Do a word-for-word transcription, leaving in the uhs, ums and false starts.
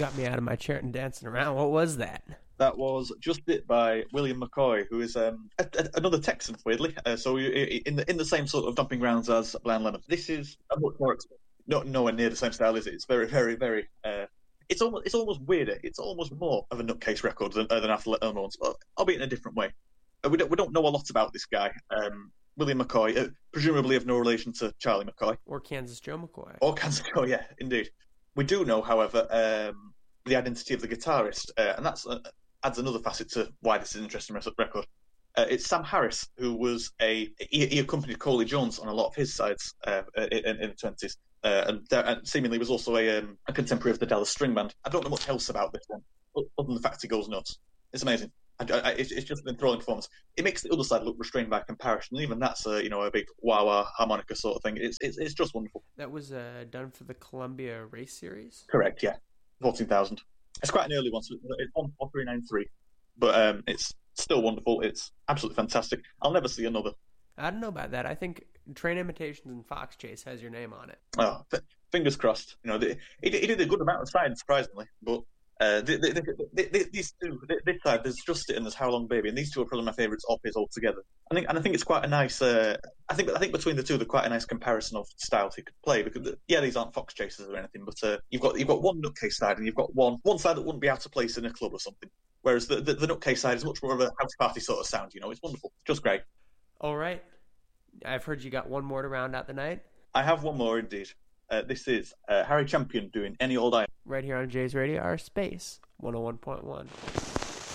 got me out of my chair and dancing around. What was that? That was Just It by William McCoy, who is um, a, a, another Texan, weirdly. Uh, so in the in the same sort of dumping grounds as Blind Lemon. This is a much more not nowhere near the same style, is it? It's very, very, very. Uh, it's almost it's almost weirder. It's almost more of a nutcase record than, uh, than After Let Ones, but albeit in a different way. Uh, we don't we don't know a lot about this guy, um, William McCoy, uh, presumably of no relation to Charlie McCoy or Kansas Joe McCoy. Or Kansas Joe, yeah, indeed. We do know, however, um, the identity of the guitarist, uh, and that's. Uh, adds another facet to why this is an interesting record. Uh, it's Sam Harris, who was a he, he accompanied Coley Jones on a lot of his sides uh, in, in the twenties, uh, and, and seemingly was also a, um, a contemporary of the Dallas String Band. I don't know much else about this one, other than the fact he goes nuts. It's amazing. I, I, it's, it's just an enthralling performance. It makes the other side look restrained by comparison, and even that's a you know a big wah wah harmonica sort of thing. It's it's, it's just wonderful. That was uh, done for the Columbia Race Series. Correct. Yeah, fourteen thousand. It's quite an early one, so it's one four three nine three, but um, it's still wonderful. It's absolutely fantastic. I'll never see another. I don't know about that. I think Train Imitations and Fox Chase has your name on it. Oh, f- fingers crossed. You know, they, he, he did a good amount of side, surprisingly, but uh, they, they, they, they, these two, this side, there's Just It and there's How Long Baby, and these two are probably my favourites of his altogether. I think, and I think it's quite a nice. Uh, I think, I think between the two, they're quite a nice comparison of styles he could play. Because yeah, these aren't Fox Chasers or anything, but uh, you've got you've got one nutcase side, and you've got one one side that wouldn't be out of place in a club or something. Whereas the, the, the nutcase side is much more of a house party sort of sound. You know, it's wonderful, just great. All right, I've heard you got one more to round out the night. I have one more indeed. Uh, this is uh, Harry Champion doing Any Old Iron. Right here on Jay's Radio, our Space one oh one point one.